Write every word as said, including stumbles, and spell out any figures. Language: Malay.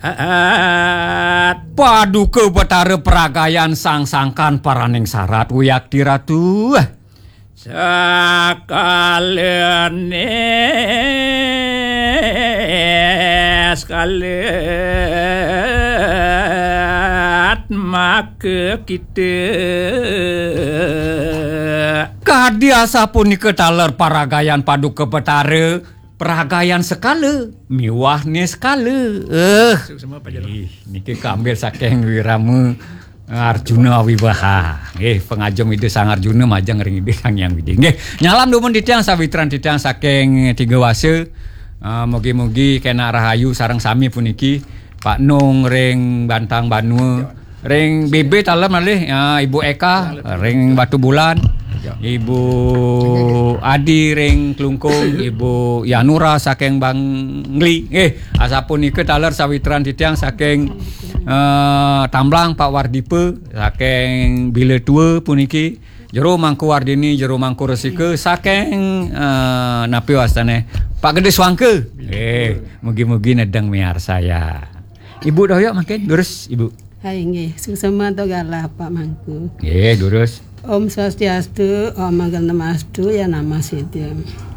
Paduka Betara peragayan sang-sangkan paraning sarat uyak diratu. Sakalene skalet maka kita kadiasa punika taler paragayan Paduka Betara peragayan sekala miwah ni sekala eh uh. niki kambil saking wirama Arjuna Wiwaha nggih pengajeng ide Sang Arjuna majeng ring ide Sang Hyang Widi nggih nyalam dumun titiang sawitran titiang saking Tiga Wase uh, mugi-mugi kena rahayu sareng sami puniki Pak Nung ring Bantang Banua ring Bebe talem malih uh, Ibu Eka ring Batu Bulan Ibu Adi ring Klungkung, Ibu Yanura saking Bangli. Eh, asapun ike taler sawitran titiang saking uh, Tamblang Pak Wardipe saking Bila Tua puniki. Jero Mangku Wardini, jero Mangku Resike saking uh, napi wastane Pak Gede Swangke. Eh, mugi-mugi nedeng miar saya. Ibu doyok makin durus, Ibu. Hai nggih, susema to galah Pak Mangku. Nggih, durus. Om Swastiastu, Om Agam Namastu, ya Nama Siddham.